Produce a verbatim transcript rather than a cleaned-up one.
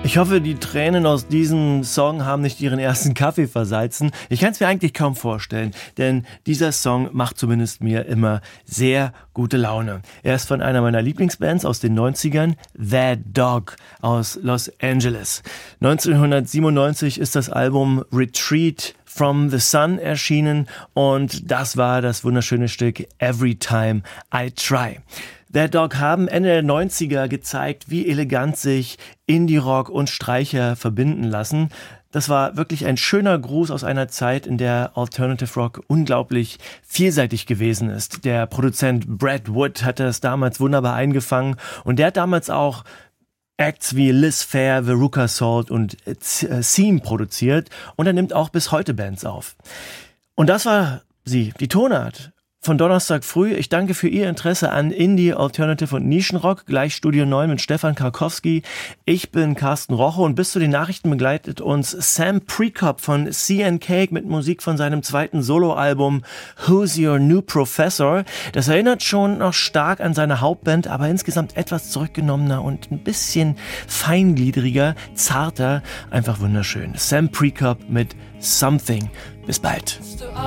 Ich hoffe, die Tränen aus diesem Song haben nicht ihren ersten Kaffee versalzen. Ich kann es mir eigentlich kaum vorstellen, denn dieser Song macht zumindest mir immer sehr gute Laune. Er ist von einer meiner Lieblingsbands aus den neunzigern, The Dog aus Los Angeles. neunzehnhundertsiebenundneunzig ist das Album Retreat from the Sun erschienen und das war das wunderschöne Stück Every Time I Try. The Dog haben Ende der neunziger gezeigt, wie elegant sich Indie-Rock und Streicher verbinden lassen. Das war wirklich ein schöner Gruß aus einer Zeit, in der Alternative Rock unglaublich vielseitig gewesen ist. Der Produzent Brad Wood hat das damals wunderbar eingefangen und der hat damals auch Acts wie Liz Phair, Veruca Salt und Seam produziert und er nimmt auch bis heute Bands auf. Und das war sie, die Tonart von Donnerstag früh. Ich danke für Ihr Interesse an Indie, Alternative und Nischenrock. Gleich Studio neun mit Stefan Karkowski. Ich bin Carsten Roche und bis zu den Nachrichten begleitet uns Sam Prekop von Sea and Cake mit Musik von seinem zweiten Soloalbum Who's Your New Professor. Das erinnert schon noch stark an seine Hauptband, aber insgesamt etwas zurückgenommener und ein bisschen feingliedriger, zarter, einfach wunderschön. Sam Prekop mit Something. Bis bald.